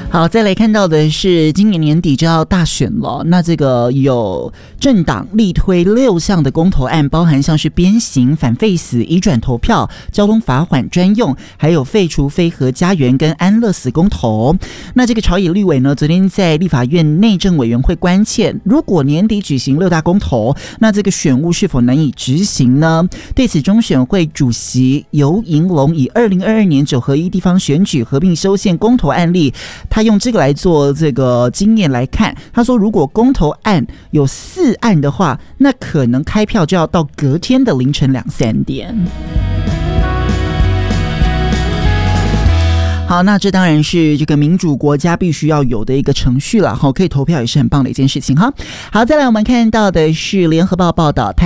好，再来看到的是今年年底就要大选了，那这个有政党力推6项的公投案，包含像是鞭刑、反废死、移转投票、交通罚款专用，还有废除非核家园跟安乐死公投。那这个朝野立委呢，昨天在立法院内政委员会关切，如果年底举行6大公投，那这个选务是否难以执行呢？对此，中选会主席游盈隆以2022年9合1地方选举合并修宪公投案例，他用这个来做这个经验来看，他说如果公投案有4案的话，那可能开票就要到隔天的凌晨2、3点。好，那这当然是这个民主国家必须要有的一个程序了，可以投票也是很棒的一件事情哈。好，再来我们看到的是联合报报道，